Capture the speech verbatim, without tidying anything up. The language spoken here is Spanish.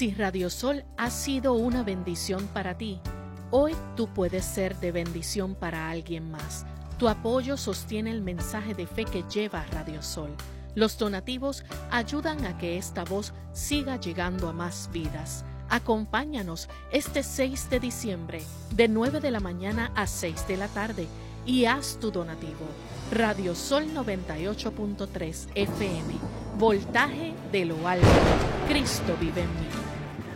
Si Radio Sol ha sido una bendición para ti, hoy tú puedes ser de bendición para alguien más. Tu apoyo sostiene el mensaje de fe que lleva Radio Sol. Los donativos ayudan a que esta voz siga llegando a más vidas. Acompáñanos este seis de diciembre, de nueve de la mañana a seis de la tarde, y haz tu donativo. Radio Sol noventa y ocho punto tres F M. Voltaje de lo alto. Cristo vive en mí.